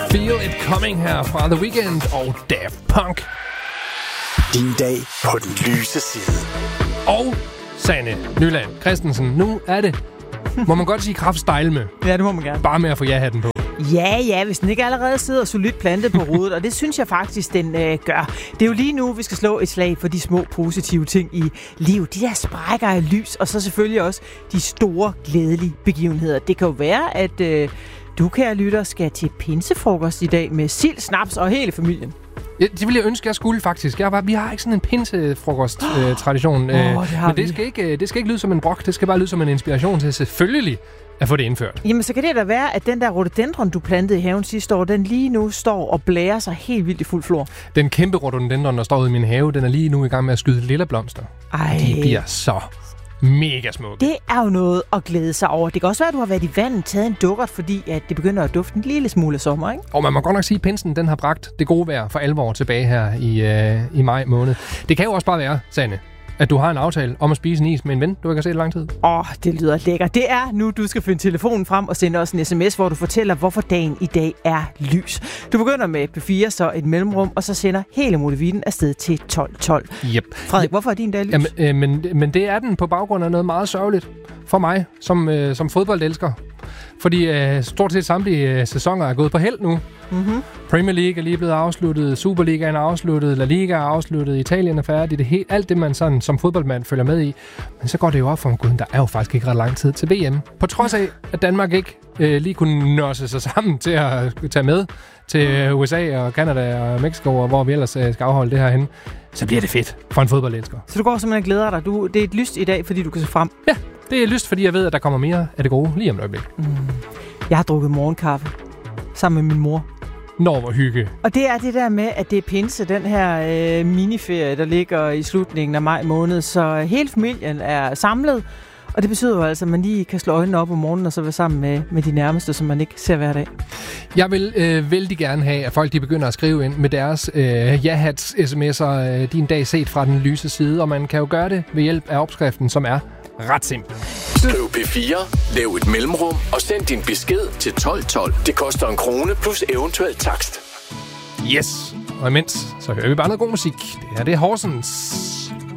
Feel It Coming her fra The Weeknd og Daft Punk. Din dag på den lyse side. Og Sanne Nyland Christensen, nu er det, må man godt sige, kraftstyle med. Ja, det må man gerne. Bare med at få ja-hatten på. Ja, hvis den ikke allerede sidder solidt plantet på hovedet, og det synes jeg faktisk, den gør. Det er jo lige nu, vi skal slå et slag for de små positive ting i livet. De der sprækker af lys, og så selvfølgelig også de store glædelige begivenheder. Det kan jo være, at du, kære lytter, skal til pinsefrokost i dag med sild, snaps og hele familien. Ja, det ville jeg ønske, jeg skulle faktisk. Vi har ikke sådan en pinsefrokost-tradition. Men det skal ikke lyde som en brok. Det skal bare lyde som en inspiration til selvfølgelig at få det indført. Jamen, så kan det da være, at den der rhododendron, du plantede i haven sidste år, den lige nu står og blærer sig helt vildt i fuld flor. Den kæmpe rhododendron, der står ude i min have, den er lige nu i gang med at skyde lille blomster. Ej. De bliver så mega smukke. Det er jo noget at glæde sig over. Det kan også være, at du har været i vandet, taget en dukkert, fordi at det begynder at dufte en lille smule sommer, ikke? Og man må godt nok sige, at pinsen den har bragt det gode vejr for alvor tilbage her i maj måned. Det kan jo også bare være, Sanne, at du har en aftale om at spise en is med en ven, du ikke har set i lang tid. Det lyder lækkert. Det er nu, du skal finde telefonen frem og sende os en sms, hvor du fortæller, hvorfor dagen i dag er lys. Du begynder med P4, så et mellemrum, og så sender hele muligheden afsted til 12.12. Yep. Frederik, hvorfor er din dag lys? Jamen, men det er den på baggrund af noget meget sørgeligt for mig som fodboldelsker. Fordi stort set samtlige sæsoner er gået på held nu. Mm-hmm. Premier League er lige blevet afsluttet, Superligaen er afsluttet, La Liga er afsluttet, Italien er færdig, alt det man sådan som fodboldmand følger med i. Men så går det jo op for guden, der er jo faktisk ikke ret lang tid til VM. På trods af, at Danmark ikke lige kunne nørse sig sammen til at tage med til USA og Canada og Mexico, og hvor vi ellers skal afholde det her henne, så bliver det fedt for en fodboldelsker. Så du går simpelthen og glæder dig. Det er et lyst i dag, fordi du kan se frem. Ja, det er lyst, fordi jeg ved, at der kommer mere af det gode lige om et øjeblik. Jeg har drukket morgenkaffe sammen med min mor. Nå, hvor hygge. Og det er det der med, at det er pinse, den her miniferie, der ligger i slutningen af maj måned. Så hele familien er samlet, og det betyder jo altså, at man lige kan slå øjnene op om morgenen og så være sammen med de nærmeste, som man ikke ser hver dag. Jeg vil vældig gerne have, at folk de begynder at skrive ind med deres ja-hats-sms'er, din dag set fra den lyse side, og man kan jo gøre det ved hjælp af opskriften, som er ret simpel. Skriv P4, lav et mellemrum og send din besked til 1212. Det koster 1 krone plus eventuel takst. Yes, og imens så hører vi bare noget god musik. Det her det er Horsens.